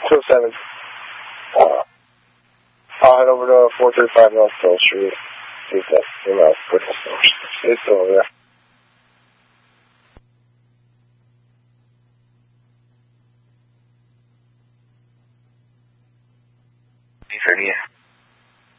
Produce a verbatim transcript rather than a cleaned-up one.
two oh seven. Uh, I'll head over to four thirty-five North Pearl Street. See if that's, you know, it's still over there. thirty, yeah.